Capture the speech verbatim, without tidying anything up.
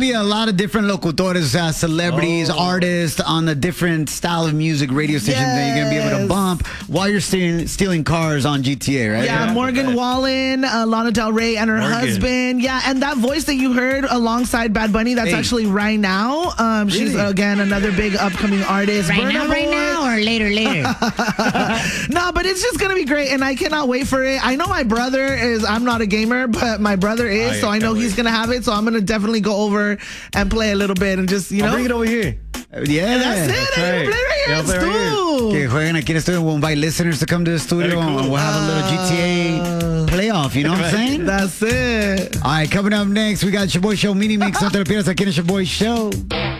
be a lot of different locutores, uh, celebrities, oh. artists on a different style of music radio station yes. that you're going to be able to bump while you're stealing, stealing cars on G T A, right? Yeah, yeah Morgan Wallen, uh, Lana Del Rey, and her Morgan. husband. Yeah, and that voice that you heard alongside Bad Bunny, that's hey. actually Right Now. Um, really? She's, again, another big upcoming artist. Right Burna now, Boy. right now, or later, later? No, but it's just going to be great, and I cannot wait for it. I know my brother is, I'm not a gamer, but my brother is, oh, yeah, so I know he's going to have it, so I'm going to definitely go over and play a little bit and just, you know. I'll bring it over here. Yeah, that's it. That's right. Play right here. Let's do. Okay, jueguen aquí in the studio. We'll invite listeners to come to the studio cool. and we'll have a little G T A playoff. You know what I'm saying? That's it. All right, coming up next, we got your boy Show Mini Mix. No te lo pierdas aquí en your boy Show.